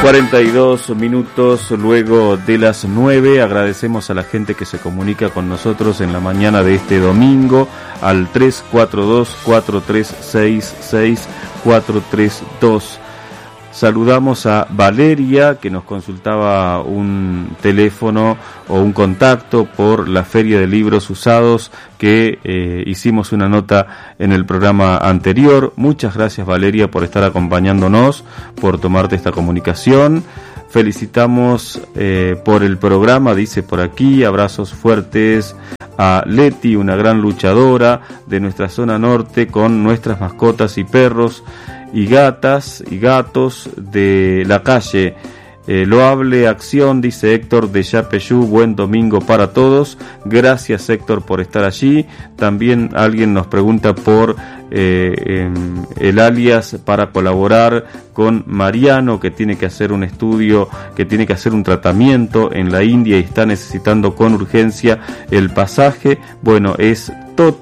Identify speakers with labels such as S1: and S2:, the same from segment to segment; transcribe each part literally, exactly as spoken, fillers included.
S1: cuarenta y dos minutos luego de las nueve. Agradecemos a la gente que se comunica con nosotros en la mañana de este domingo al tres cuatro dos, cuatro tres seis, seis cuatro tres dos. Saludamos a Valeria, que nos consultaba un teléfono o un contacto por la Feria de Libros Usados, que eh, hicimos una nota en el programa anterior. Muchas gracias, Valeria, por estar acompañándonos, por tomarte esta comunicación. Felicitamos eh, por el programa, dice por aquí. Abrazos fuertes a Leti, una gran luchadora de nuestra zona norte, con nuestras mascotas y perros y gatas y gatos de la calle. Eh, loable acción, dice Héctor de Yapeyú. Buen domingo para todos. Gracias, Héctor, por estar allí. También alguien nos pregunta por eh, eh, el alias para colaborar con Mariano, que tiene que hacer un estudio, que tiene que hacer un tratamiento en la India y está necesitando con urgencia el pasaje. Bueno, es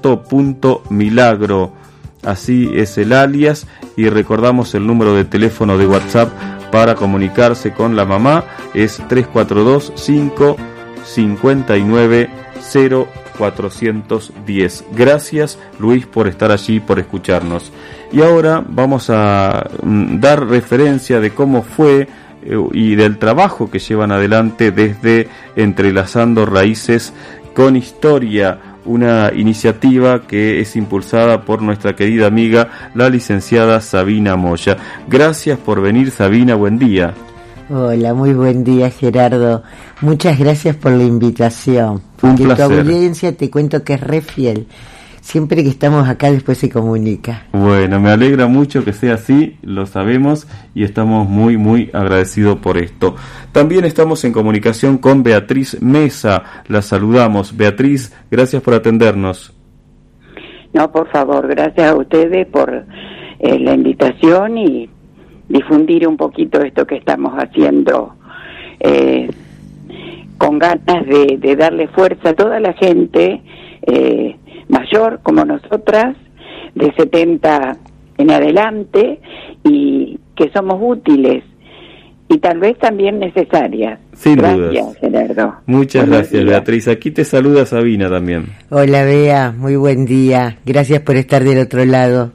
S1: toto.milagro. Así es el alias, y recordamos el número de teléfono de WhatsApp para comunicarse con la mamá, es tres cuatro dos, cinco cinco nueve, cero cuatro uno cero. Gracias, Luis, por estar allí, por escucharnos. Y ahora vamos a mm, dar referencia de cómo fue eh, y del trabajo que llevan adelante desde Entrelazando Raíces con Historia, una iniciativa que es impulsada por nuestra querida amiga, la licenciada Sabina Moya. Gracias por venir, Sabina, buen día.
S2: Hola, muy buen día, Gerardo. Muchas gracias por la invitación. Porque tu audiencia, te cuento que es re fiel. Siempre que estamos acá después se comunica.
S1: Bueno, me alegra mucho que sea así, lo sabemos y estamos muy, muy agradecidos por esto. También estamos en comunicación con Beatriz Mesa, la saludamos. Beatriz, gracias por atendernos.
S3: No, por favor, gracias a ustedes por eh, la invitación y difundir un poquito esto que estamos haciendo, eh, con ganas de, de darle fuerza a toda la gente eh, mayor como nosotras, de setenta en adelante, y que somos útiles y tal vez también necesarias.
S1: Sin
S3: gracias,
S1: dudas.
S3: Gerardo.
S1: Muchas
S3: Buenos
S1: gracias,
S3: días.
S1: Beatriz. Aquí te saluda Sabina también.
S2: Hola, Bea, muy buen día. Gracias por estar del otro lado.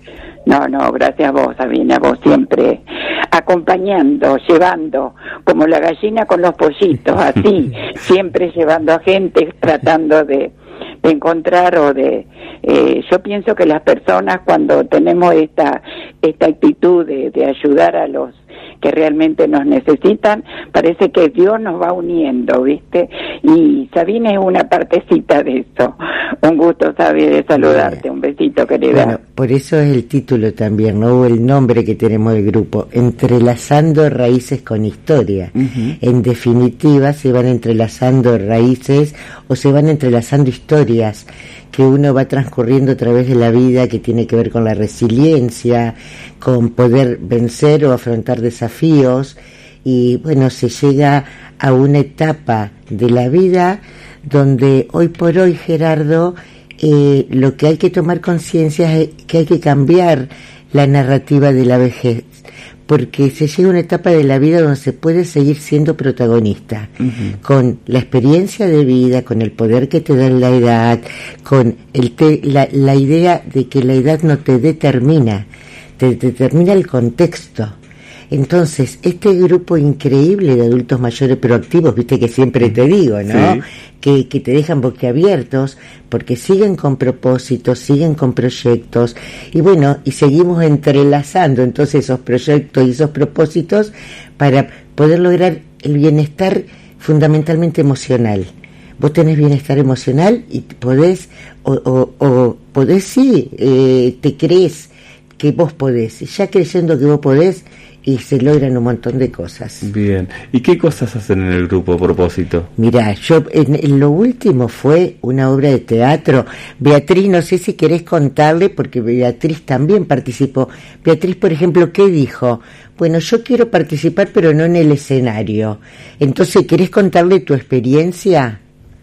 S3: No, no, gracias a vos, Sabina, vos siempre acompañando, llevando, como la gallina con los pollitos, así, siempre llevando a gente, tratando de, de encontrar o de... Eh, yo pienso que las personas, cuando tenemos esta, esta actitud de, de ayudar a los que realmente nos necesitan, parece que Dios nos va uniendo, ¿viste? Y Sabina es una partecita de eso. Un gusto, Sabi, de saludarte. Bien. Un besito, querida.
S2: Bueno, por eso es el título también, ¿no? O el nombre que tenemos del grupo, Entrelazando Raíces con Historia. Uh-huh. En definitiva, se van entrelazando raíces o se van entrelazando historias que uno va transcurriendo a través de la vida, que tiene que ver con la resiliencia, con poder vencer o afrontar desafíos, y bueno, se llega a una etapa de la vida donde hoy por hoy, Gerardo, eh, lo que hay que tomar conciencia es que hay que cambiar la narrativa de la vejez, porque se llega a una etapa de la vida donde se puede seguir siendo protagonista, uh-huh, con la experiencia de vida, con el poder que te da la edad, con el te, la, la idea de que la edad no te determina, te determina el contexto. Entonces, este grupo increíble de adultos mayores proactivos, viste que siempre te digo, ¿no? Sí. Que, que te dejan boquiabiertos, porque siguen con propósitos, siguen con proyectos, y bueno, y seguimos entrelazando entonces esos proyectos y esos propósitos para poder lograr el bienestar fundamentalmente emocional. Vos tenés bienestar emocional y podés, o, o, o podés, sí, eh, te crees que vos podés, y ya creyendo que vos podés, y se logran un montón de cosas.
S1: Bien. ¿Y qué cosas hacen en el grupo a propósito?
S2: Mirá, yo en, en lo último fue una obra de teatro. Beatriz, no sé si querés contarle, porque Beatriz también participó. Beatriz, por ejemplo, ¿qué dijo? Bueno, yo quiero participar, pero no en el escenario. Entonces, ¿querés contarle tu experiencia?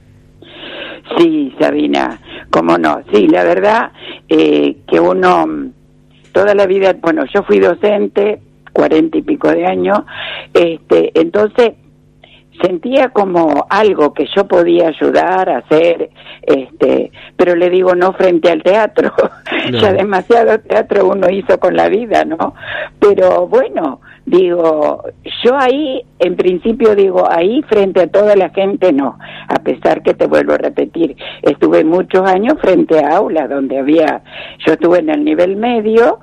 S3: Sí, Sabina, cómo no. Sí, la verdad eh, que uno, toda la vida, bueno, yo fui docente cuarenta y pico de años, este, entonces sentía como algo que yo podía ayudar a hacer, este, pero le digo, no frente al teatro, no. Ya demasiado teatro uno hizo con la vida, ¿no? Pero bueno, digo, yo ahí, en principio digo, ahí frente a toda la gente no, a pesar que te vuelvo a repetir, estuve muchos años frente a aulas donde había, yo estuve en el nivel medio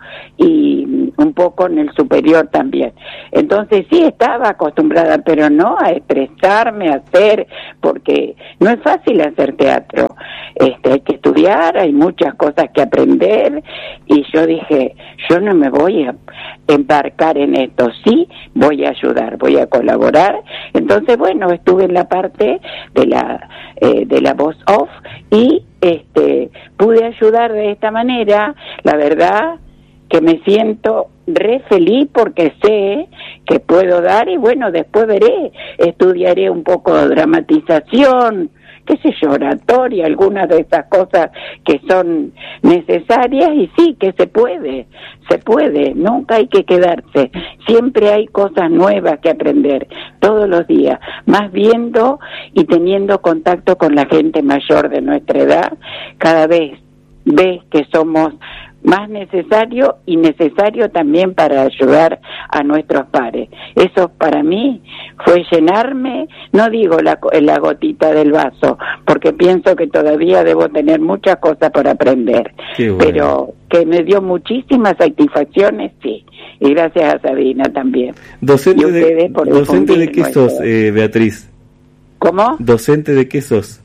S3: y un poco en el superior también, entonces sí estaba acostumbrada, pero no a expresarme, a hacer, porque no es fácil hacer teatro, este, hay que estudiar, hay muchas cosas que aprender, y yo dije, yo no me voy a embarcar en esto, sí voy a ayudar, voy a colaborar. Entonces bueno, estuve en la parte de la eh, de la voz off y este pude ayudar de esta manera. La verdad que me siento re feliz porque sé que puedo dar, y bueno, después veré, estudiaré un poco de dramatización, qué sé yo, oratoria, algunas de esas cosas que son necesarias, y sí, que se puede, se puede, nunca hay que quedarse, siempre hay cosas nuevas que aprender, todos los días, más viendo y teniendo contacto con la gente mayor de nuestra edad, cada vez ves que somos más necesario y necesario también para ayudar a nuestros pares. Eso para mí fue llenarme, no digo la, la gotita del vaso, porque pienso que todavía debo tener muchas cosas por aprender, bueno. Pero que me dio muchísimas satisfacciones, sí, y gracias a Sabina también.
S1: ¿Docente, de, docente de qué sos, eh, Beatriz?
S3: ¿Cómo?
S1: ¿Docente de qué sos?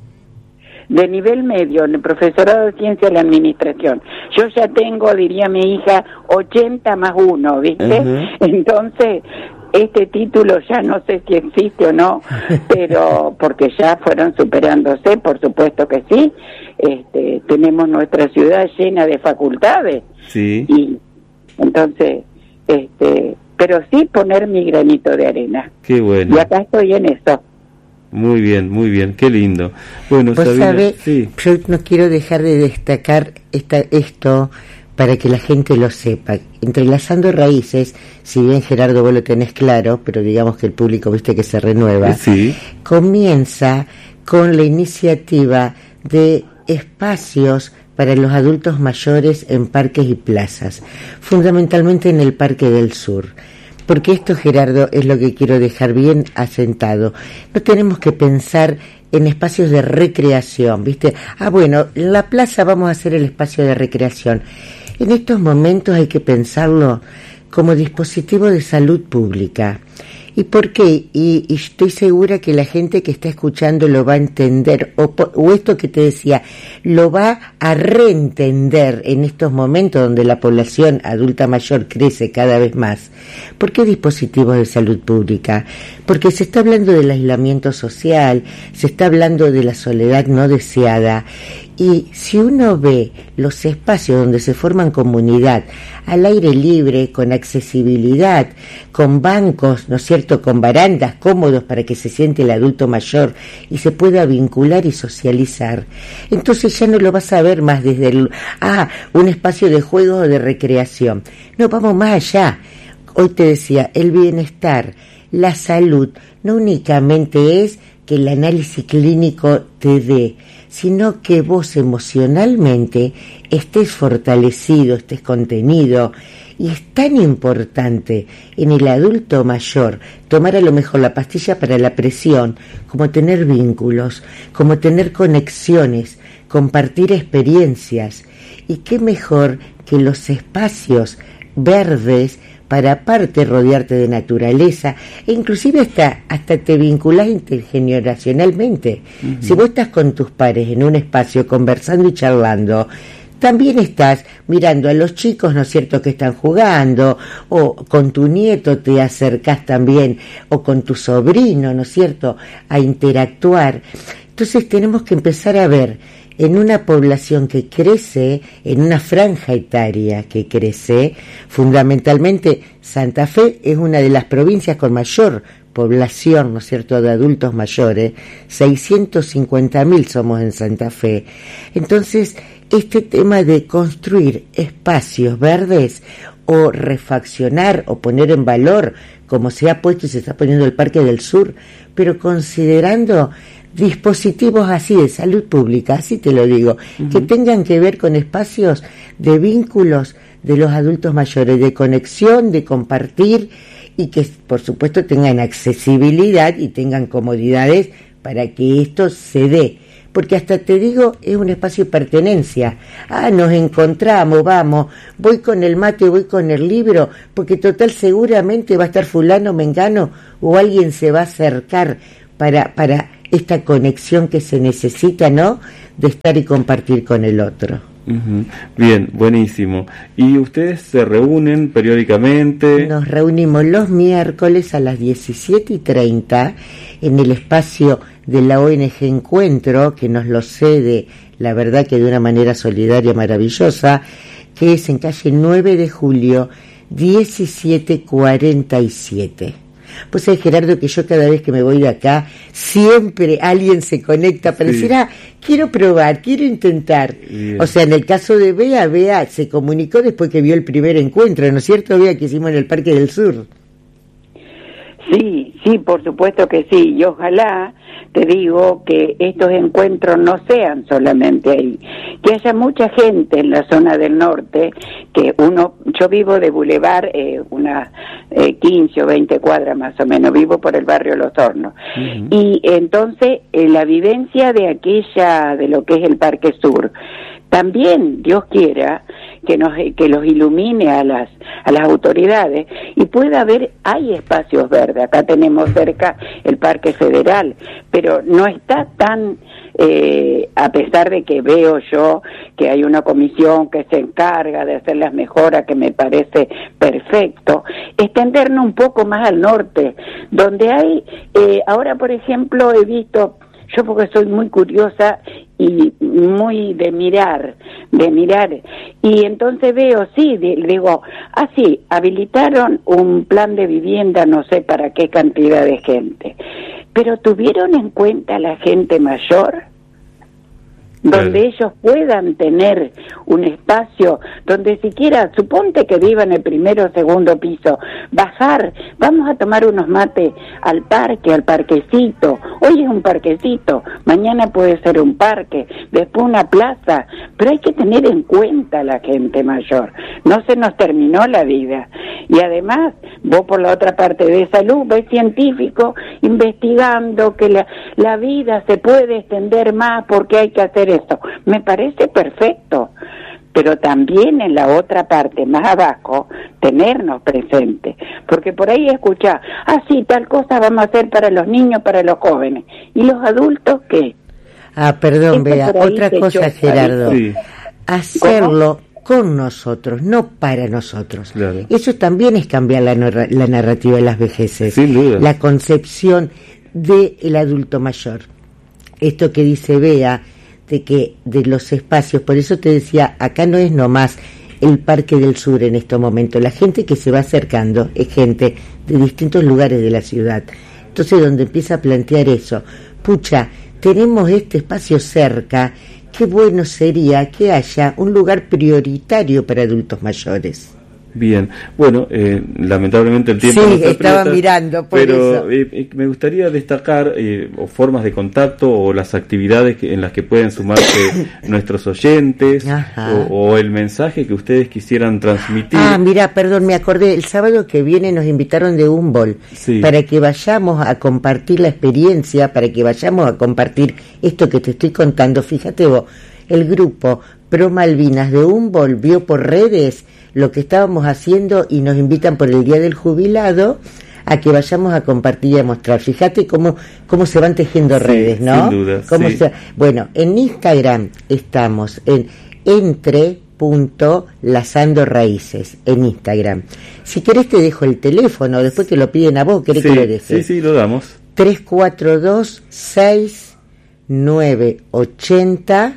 S3: De nivel medio, en el profesorado de ciencia de la administración. Yo ya tengo, diría mi hija, ochenta más uno, ¿viste? Uh-huh. Entonces, este título ya no sé si existe o no, pero porque ya fueron superándose, por supuesto que sí. Este, tenemos nuestra ciudad llena de facultades.
S1: Sí.
S3: Y entonces, este, pero sí poner mi granito de arena.
S1: Qué bueno.
S3: Y acá estoy en eso.
S1: Muy bien, muy bien, qué lindo. Bueno,
S2: Vos
S1: Sabina,
S2: sabés,
S1: sí.
S2: Yo no quiero dejar de destacar esta, esto para que la gente lo sepa. Entrelazando Raíces, si bien Gerardo vos lo tenés claro, pero digamos que el público viste que se renueva,
S1: sí.
S2: Comienza con la iniciativa de espacios para los adultos mayores en parques y plazas, fundamentalmente en el Parque del Sur. Porque esto, Gerardo, es lo que quiero dejar bien asentado. No tenemos que pensar en espacios de recreación, ¿viste? Ah, bueno, en la plaza vamos a hacer el espacio de recreación. En estos momentos hay que pensarlo como dispositivo de salud pública. ¿Y por qué? Y, y estoy segura que la gente que está escuchando lo va a entender, o, o esto que te decía, lo va a reentender en estos momentos donde la población adulta mayor crece cada vez más. ¿Por qué dispositivos de salud pública? Porque se está hablando del aislamiento social, se está hablando de la soledad no deseada, y si uno ve los espacios donde se forman comunidad, al aire libre, con accesibilidad, con bancos, ¿no es cierto?, con barandas cómodos para que se siente el adulto mayor y se pueda vincular y socializar, entonces ya no lo vas a ver más desde el, ah, un espacio de juego o de recreación. No, vamos más allá. Hoy te decía, el bienestar, la salud, no únicamente es que el análisis clínico te dé, sino que vos emocionalmente estés fortalecido, estés contenido. Y es tan importante en el adulto mayor tomar a lo mejor la pastilla para la presión, como tener vínculos, como tener conexiones, compartir experiencias. Y qué mejor que los espacios verdes para aparte rodearte de naturaleza, e inclusive hasta, hasta te vinculás intergeneracionalmente. Uh-huh. Si vos estás con tus pares en un espacio conversando y charlando, también estás mirando a los chicos, ¿no es cierto?, que están jugando, o con tu nieto te acercás también, o con tu sobrino, ¿no es cierto?, a interactuar. Entonces tenemos que empezar a ver en una población que crece, en una franja etaria que crece, fundamentalmente Santa Fe es una de las provincias con mayor población, ¿no es cierto?, de adultos mayores, seiscientos cincuenta mil somos en Santa Fe. Entonces, este tema de construir espacios verdes o refaccionar o poner en valor, como se ha puesto y se está poniendo el Parque del Sur, pero considerando dispositivos así de salud pública, así te lo digo, uh-huh. que tengan que ver con espacios de vínculos de los adultos mayores, de conexión, de compartir, y que por supuesto tengan accesibilidad y tengan comodidades para que esto se dé. Porque hasta te digo, es un espacio de pertenencia. Ah, nos encontramos, vamos, voy con el mate, voy con el libro, porque total seguramente va a estar fulano, mengano, o alguien se va a acercar para, para esta conexión que se necesita, ¿no?, de estar y compartir con el otro.
S1: Uh-huh. Bien, buenísimo. ¿Y ustedes se reúnen periódicamente?
S2: Nos reunimos los miércoles a las diecisiete y treinta en el espacio de la O N G Encuentro, que nos lo cede, la verdad que de una manera solidaria maravillosa, que es en calle nueve de julio, diecisiete cuarenta y siete. Pues sabes, Gerardo, que yo cada vez que me voy de acá, siempre alguien se conecta para sí. decir, ah, quiero probar, quiero intentar. Bien. O sea, en el caso de Bea, Bea se comunicó después que vio el primer encuentro, ¿no es cierto, Bea, que hicimos en el Parque del Sur?
S3: Sí, sí, por supuesto que sí, y ojalá, te digo, que estos encuentros no sean solamente ahí, que haya mucha gente en la zona del norte, que uno, yo vivo de Boulevard, eh, unas eh, quince o veinte cuadras más o menos, vivo por el barrio Los Hornos, uh-huh. y entonces eh, la vivencia de aquella, de lo que es el Parque Sur, también Dios quiera que nos que los ilumine a las a las autoridades y pueda haber, hay espacios verdes, acá tenemos cerca el Parque Federal, pero no está tan eh, a pesar de que veo yo que hay una comisión que se encarga de hacer las mejoras, que me parece perfecto, extendernos un poco más al norte, donde hay eh, ahora por ejemplo he visto, yo porque soy muy curiosa y muy de mirar, de mirar, y entonces veo, sí, digo, ah, sí, habilitaron un plan de vivienda, no sé para qué cantidad de gente, pero ¿tuvieron en cuenta la gente mayor? Donde claro. ellos puedan tener un espacio donde siquiera, suponte que vivan en el primero o segundo piso, bajar, vamos a tomar unos mates al parque, al parquecito, hoy es un parquecito, mañana puede ser un parque, después una plaza, pero hay que tener en cuenta a la gente mayor, no se nos terminó la vida, y además, vos por la otra parte de salud, ves científicos investigando que la, la vida se puede extender más porque hay que hacer esto, me parece perfecto, pero también en la otra parte, más abajo, tenernos presentes, porque por ahí escuchar, ah sí, tal cosa vamos a hacer para los niños, para los jóvenes, ¿y los adultos qué?
S2: Ah, perdón, Bea, otra cosa, Gerardo, sí. hacerlo ¿Cómo? Con nosotros, no para nosotros. Claro. Eso también es cambiar la, la narrativa de las vejeces, sin duda. La concepción del adulto mayor. Esto que dice Bea, de que de los espacios, por eso te decía, acá no es nomás el Parque del Sur en estos momentos, la gente que se va acercando es gente de distintos lugares de la ciudad, entonces donde empieza a plantear eso, pucha, tenemos este espacio cerca, qué bueno sería que haya un lugar prioritario para adultos mayores.
S1: Bien, bueno, eh, lamentablemente el tiempo
S2: sí,
S1: no se
S2: estaba
S1: aprieta,
S2: mirando por
S1: pero
S2: eso.
S1: Eh, me gustaría destacar eh, o formas de contacto o las actividades que, en las que pueden sumarse nuestros oyentes o, o el mensaje que ustedes quisieran transmitir.
S2: Ah, mira, perdón, me acordé, el sábado que viene nos invitaron de Humboldt sí. para que vayamos a compartir la experiencia, para que vayamos a compartir esto que te estoy contando. Fíjate vos, el grupo Pro Malvinas de Humboldt vio por redes lo que estábamos haciendo y nos invitan por el Día del Jubilado a que vayamos a compartir y a mostrar. Fíjate cómo cómo se van tejiendo sí, redes, ¿no?
S1: Sin duda,
S2: cómo
S1: sí.
S2: se, bueno, en Instagram estamos en entre punto lazando raíces en Instagram. Si querés te dejo el teléfono, después te lo piden a vos, ¿querés
S1: sí,
S2: que lo deje?
S1: Sí, sí, lo damos.
S2: tres cuatro dos seis nueve ocho cero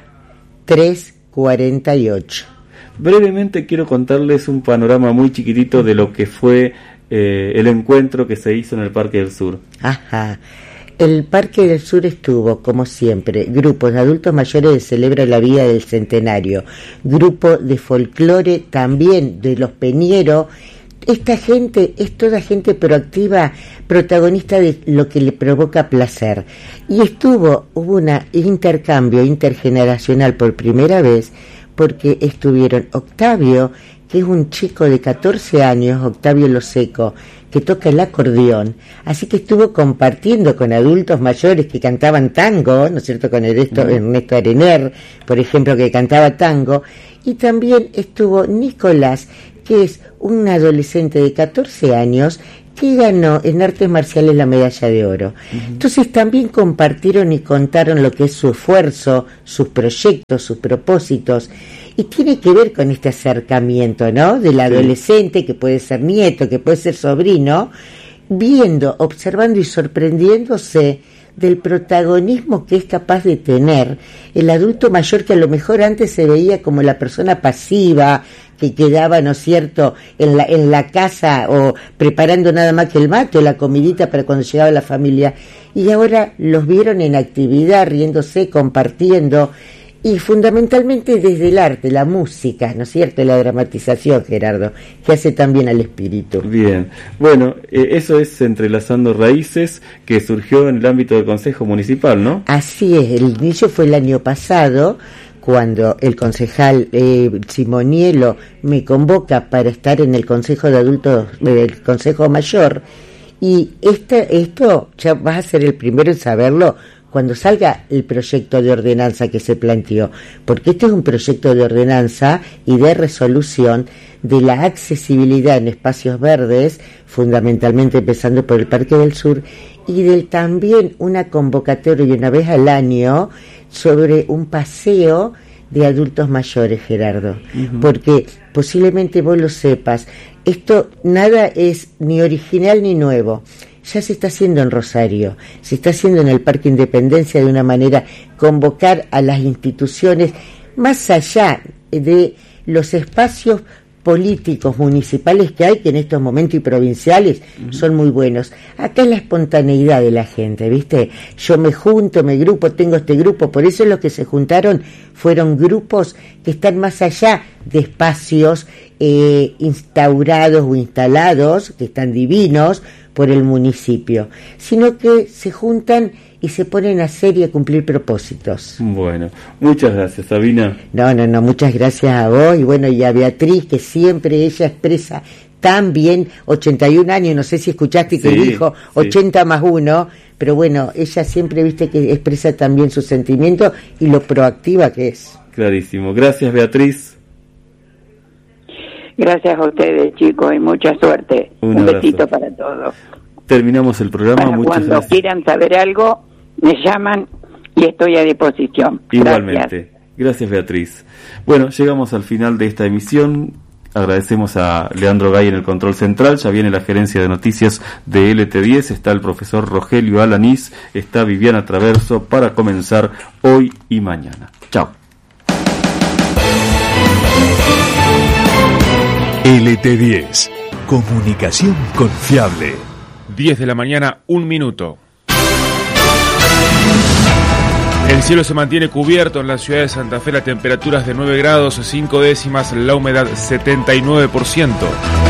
S2: tres cuatro ocho.
S1: Brevemente quiero contarles un panorama muy chiquitito de lo que fue eh, el encuentro que se hizo en el Parque del Sur.
S2: Ajá. El Parque del Sur estuvo, como siempre, grupos de adultos mayores de Celebra la Vida del Centenario, grupo de folclore también de los Peñero. Esta gente es toda gente proactiva, protagonista de lo que le provoca placer. Y estuvo, hubo un intercambio intergeneracional por primera vez, porque estuvieron Octavio, que es un chico de catorce años, Octavio Loseco, que toca el acordeón, así que estuvo compartiendo con adultos mayores que cantaban tango, ¿no es cierto?, con Ernesto, Ernesto Arener, por ejemplo, que cantaba tango, y también estuvo Nicolás, que es un adolescente de catorce años que ganó en artes marciales la medalla de oro. Uh-huh. Entonces también compartieron y contaron lo que es su esfuerzo, sus proyectos, sus propósitos, y tiene que ver con este acercamiento, ¿no?, del adolescente, sí, que puede ser nieto, que puede ser sobrino, viendo, observando y sorprendiéndose del protagonismo que es capaz de tener el adulto mayor, que a lo mejor antes se veía como la persona pasiva, que quedaba, ¿no es cierto?, en la, en la casa o preparando nada más que el mate o la comidita para cuando llegaba la familia, y ahora los vieron en actividad, riéndose, compartiendo, y fundamentalmente desde el arte, la música, ¿no es cierto?, la dramatización, Gerardo, que hace también al espíritu.
S1: Bien, bueno, eh, eso es Entrelazando Raíces, que surgió en el ámbito del Consejo Municipal, ¿no? Así es, el inicio fue el año pasado, cuando el concejal eh, Simonielo me convoca para estar en el Consejo de Adultos, eh, el Consejo Mayor, y este, esto ya vas a ser el primero en saberlo cuando salga el proyecto de ordenanza que se planteó, porque este es un proyecto de ordenanza y de resolución de la accesibilidad en espacios verdes, fundamentalmente empezando por el Parque del Sur, y del también una convocatoria una vez al año sobre un paseo de adultos mayores, Gerardo, uh-huh. porque posiblemente vos lo sepas, esto nada es ni original ni nuevo. Ya se está haciendo en Rosario, se está haciendo en el Parque Independencia de una manera, convocar a las instituciones más allá de los espacios políticos municipales que hay, que en estos momentos y provinciales uh-huh. son muy buenos. Acá es la espontaneidad de la gente, ¿viste? Yo me junto, me grupo, tengo este grupo, por eso los que se juntaron fueron grupos que están más allá de espacios eh, instaurados o instalados, que están divinos por el municipio, sino que se juntan y se ponen a hacer y a cumplir propósitos. Bueno, muchas gracias, Sabina. No, no, no, muchas gracias a vos, y bueno, y a Beatriz, que siempre ella expresa tan bien, ochenta y un años, no sé si escuchaste que sí, dijo ochenta sí. más uno, pero bueno, ella siempre, viste, que expresa también su sentimiento y lo proactiva que es. Clarísimo, gracias, Beatriz.
S3: Gracias a ustedes, chicos, y mucha suerte. Un, Un besito para todos.
S1: Terminamos el programa. Para muchas
S3: cuando
S1: gracias.
S3: Quieran saber algo, me llaman y estoy a disposición.
S1: Igualmente.
S3: Gracias,
S1: gracias Beatriz. Bueno, llegamos al final de esta emisión. Agradecemos a Leandro Gay en el control central. Ya viene la gerencia de noticias de L T diez. Está el profesor Rogelio Alanís. Está Viviana Traverso para comenzar hoy y mañana. Chao.
S4: L T diez. Comunicación confiable.
S5: diez de la mañana, un minuto. El cielo se mantiene cubierto en la ciudad de Santa Fe, la temperatura es de nueve grados, cinco décimas, la humedad setenta y nueve por ciento.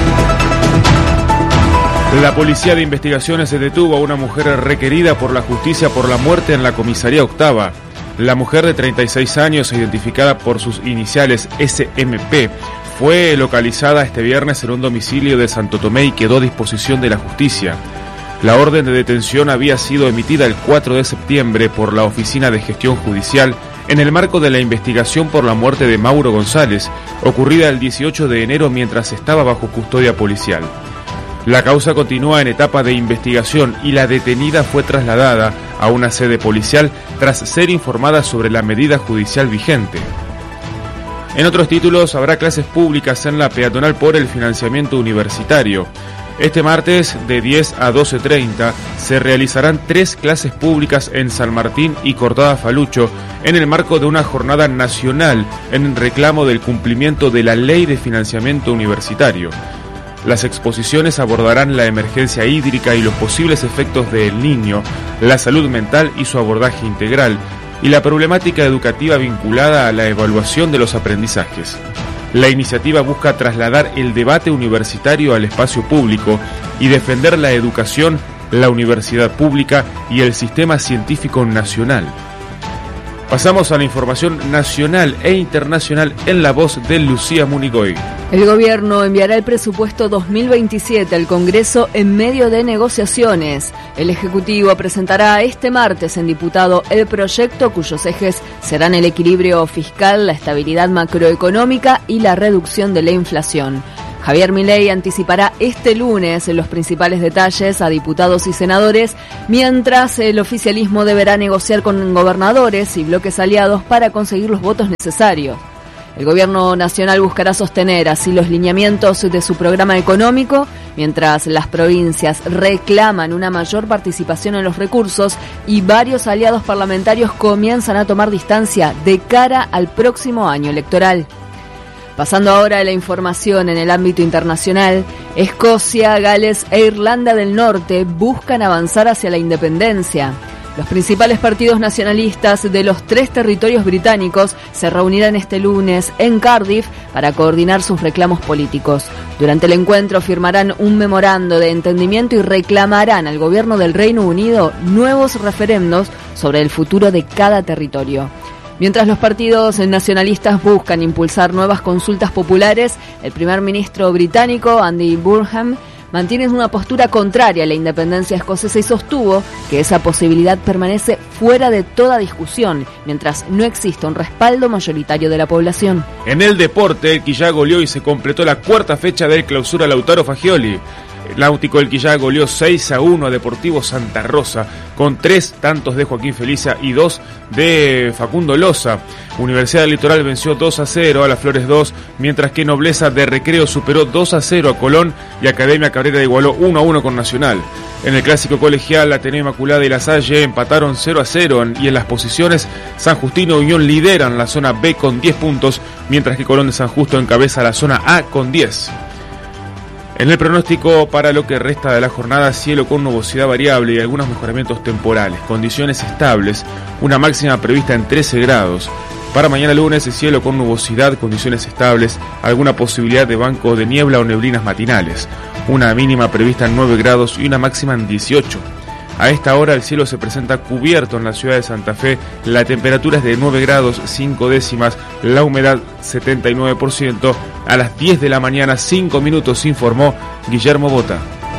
S5: La Policía de Investigaciones se detuvo a una mujer requerida por la justicia por la muerte en la comisaría octava. La mujer de treinta y seis años, identificada por sus iniciales S M P, fue localizada este viernes en un domicilio de Santo Tomé y quedó a disposición de la justicia. La orden de detención había sido emitida el cuatro de septiembre por la Oficina de Gestión Judicial en el marco de la investigación por la muerte de Mauro González, ocurrida el dieciocho de enero mientras estaba bajo custodia policial. La causa continúa en etapa de investigación y la detenida fue trasladada a una sede policial tras ser informada sobre la medida judicial vigente. En otros títulos, habrá clases públicas en la peatonal por el financiamiento universitario. Este martes, de diez a doce treinta, se realizarán tres clases públicas en San Martín y Cortada Falucho en el marco de una jornada nacional en reclamo del cumplimiento de la Ley de Financiamiento Universitario. Las exposiciones abordarán la emergencia hídrica y los posibles efectos del Niño, la salud mental y su abordaje integral, y la problemática educativa vinculada a la evaluación de los aprendizajes. La iniciativa busca trasladar el debate universitario al espacio público y defender la educación, la universidad pública y el sistema científico nacional. Pasamos a la información nacional e internacional en la voz de Lucía Munigoy.
S6: El gobierno enviará el presupuesto dos mil veintisiete al Congreso en medio de negociaciones. El Ejecutivo presentará este martes en diputado el proyecto cuyos ejes serán el equilibrio fiscal, la estabilidad macroeconómica y la reducción de la inflación. Javier Milei anticipará este lunes los principales detalles a diputados y senadores, mientras el oficialismo deberá negociar con gobernadores y bloques aliados para conseguir los votos necesarios. El gobierno nacional buscará sostener así los lineamientos de su programa económico, mientras las provincias reclaman una mayor participación en los recursos y varios aliados parlamentarios comienzan a tomar distancia de cara al próximo año electoral. Pasando ahora a la información en el ámbito internacional, Escocia, Gales e Irlanda del Norte buscan avanzar hacia la independencia. Los principales partidos nacionalistas de los tres territorios británicos se reunirán este lunes en Cardiff para coordinar sus reclamos políticos. Durante el encuentro firmarán un memorando de entendimiento y reclamarán al gobierno del Reino Unido nuevos referendos sobre el futuro de cada territorio. Mientras los partidos nacionalistas buscan impulsar nuevas consultas populares, el primer ministro británico, Andy Burnham, mantiene una postura contraria a la independencia escocesa y sostuvo que esa posibilidad permanece fuera de toda discusión, mientras no exista un respaldo mayoritario de la población.
S5: En el deporte, el Quillá goleó y se completó la cuarta fecha del Clausura Lautaro Fagioli. El Náutico del Quillá goleó seis a uno a Deportivo Santa Rosa, con tres tantos de Joaquín Felicia y dos de Facundo Loza. Universidad del Litoral venció dos a cero a las Flores dos, mientras que Nobleza de Recreo superó dos a cero a Colón y Academia Cabrera igualó uno a uno con Nacional. En el clásico colegial, Ateneo Inmaculada y La Salle empataron cero a cero y en las posiciones San Justino y Unión lideran la zona B con diez puntos, mientras que Colón de San Justo encabeza la zona A con diez. En el pronóstico para lo que resta de la jornada, cielo con nubosidad variable y algunos mejoramientos temporales, condiciones estables, una máxima prevista en trece grados. Para mañana lunes, cielo con nubosidad, condiciones estables, alguna posibilidad de bancos de niebla o neblinas matinales, una mínima prevista en nueve grados y una máxima en dieciocho. A esta hora el cielo se presenta cubierto en la ciudad de Santa Fe, la temperatura es de nueve grados cinco décimas, la humedad setenta y nueve por ciento. A las diez de la mañana, cinco minutos, informó Guillermo Bota.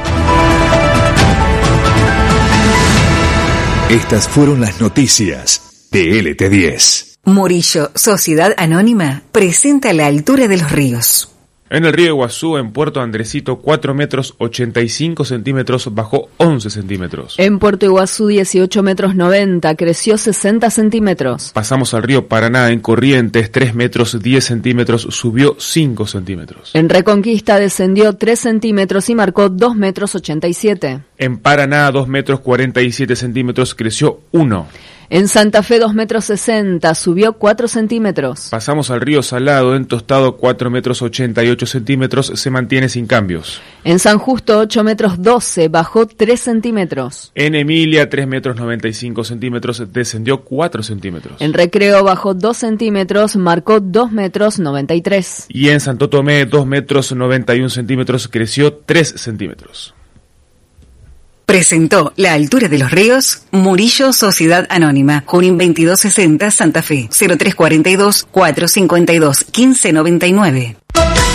S4: Estas fueron las noticias de L T diez.
S7: Murillo, Sociedad Anónima, presenta La Altura de los Ríos.
S5: En el río Iguazú, en Puerto Andresito, cuatro metros ochenta y cinco centímetros, bajó once centímetros.
S6: En Puerto Iguazú, dieciocho metros noventa, creció sesenta centímetros.
S5: Pasamos al río Paraná, en Corrientes, tres metros diez centímetros, subió cinco centímetros.
S6: En Reconquista descendió tres centímetros y marcó dos metros ochenta y siete.
S5: En Paraná, dos metros cuarenta y siete centímetros, creció uno.
S6: En Santa Fe, dos metros sesenta, subió cuatro centímetros.
S5: Pasamos al río Salado, en Tostado, cuatro metros ochenta y ocho centímetros, se mantiene sin cambios.
S6: En San Justo, ocho metros doce, bajó tres centímetros.
S5: En Emilia, tres metros noventa y cinco centímetros, descendió cuatro centímetros.
S6: En Recreo bajó dos centímetros, marcó dos metros noventa y tres.
S5: Y en Santo Tomé, dos metros noventa y un centímetros, creció tres centímetros.
S7: Presentó La Altura de los Ríos, Murillo, Sociedad Anónima, Junín veintidós sesenta, Santa Fe, cero tres cuarenta y dos, cuatrocientos cincuenta y dos, quince noventa y nueve.